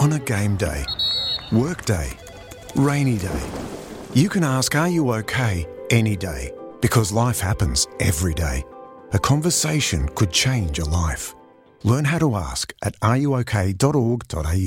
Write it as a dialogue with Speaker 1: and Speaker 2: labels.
Speaker 1: On a game day, work day, rainy day, you can ask, "Are you okay?" any day, because life happens every day. A conversation could change a life. Learn how to ask at areyouok.org.au.